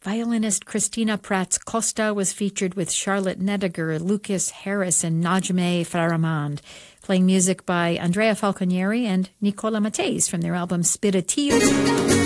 Violinist Christina Prats Costa was featured with Charlotte Nediger, Lucas Harris, and Najmeh Faramand, playing music by Andrea Falconieri and Nicola Matteis from their album Spiritius.